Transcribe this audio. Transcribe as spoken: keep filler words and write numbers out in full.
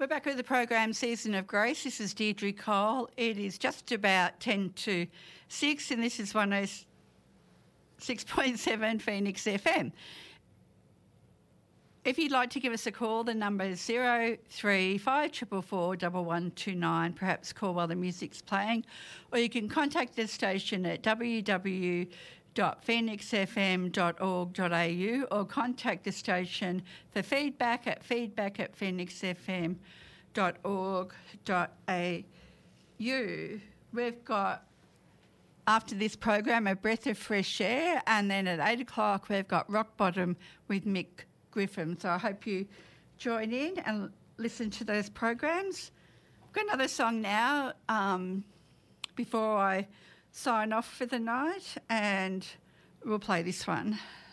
We're back with the program Season of Grace. This is Deirdre Cole. It is just about ten to six and this is one oh six point seven Phoenix F M. If you'd like to give us a call, the number is zero three five four four, one one two nine. Perhaps call while the music's playing. Or you can contact the station at w w w dot phoenix f m dot org dot a u or contact the station for feedback at feedback at phoenix f m dot org dot a u. We've got, after this program, a breath of fresh air, and then at eight o'clock we've got Rock Bottom with Mick Griffin. So I hope you join in and listen to those programs. I've got another song now um, before I sign off for the night, and we'll play this one.